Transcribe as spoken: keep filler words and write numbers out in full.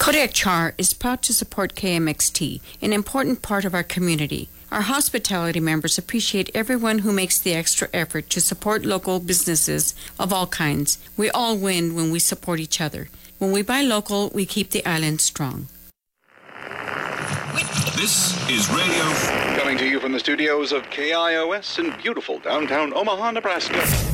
Kodak Char is proud to support K M X T, an important part of our community. Our hospitality members appreciate everyone who makes the extra effort to support local businesses of all kinds. We all win when we support each other. When we buy local, we keep the island strong. This is radio. Coming to you from the studios of K I O S in beautiful downtown Omaha, Nebraska.